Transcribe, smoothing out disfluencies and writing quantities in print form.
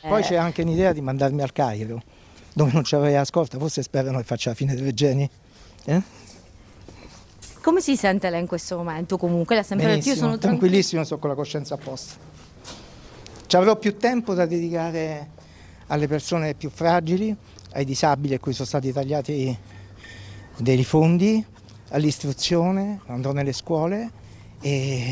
Poi c'è anche un'idea di mandarmi al Cairo, dove non c'avrei ascolta, forse sperano che faccia la fine delle geni. Come si sente lei in questo momento comunque? Lei ha sempre detto, io Benissimo, sono tranquillissimo, sto con la coscienza a posto. Ci avrò più tempo da dedicare alle persone più fragili, ai disabili a cui sono stati tagliati dei fondi, all'istruzione, andrò nelle scuole e